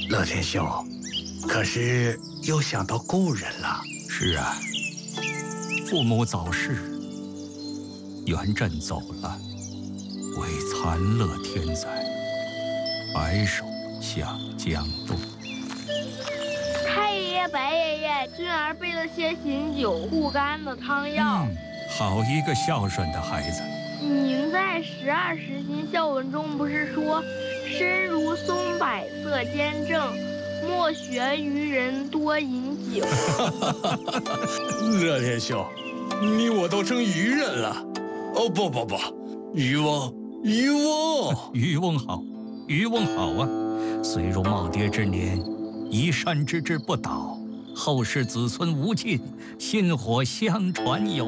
乐天兄，可是又想到故人了。 是啊，父母早逝，元稹走了，为残乐天灾，白首向江东。 太爷爷、白爷爷，俊儿备了些醒酒护肝的汤药。 好一个孝顺的孩子。 您在12时心孝文中不是说，身如松柏色坚正，莫学愚人多饮酒。 乐天兄，你我都成愚人了。哦，不，渔翁，渔翁好，渔翁好啊！虽入耄耋之年，以善之志不倒，后世子孙无尽，薪火相传有